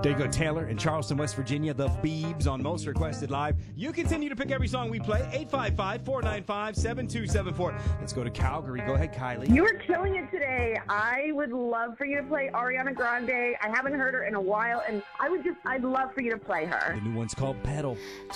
There you go, Taylor in Charleston, West Virginia, the Beebs on Most Requested Live. You continue to pick every song we play, 855-495-7274. Let's go to Calgary. Go ahead, Kylie. You are killing it today. I would love for you to play Ariana Grande. I haven't heard her in a while, and I'd love for you to play her. The new one's called Pedal.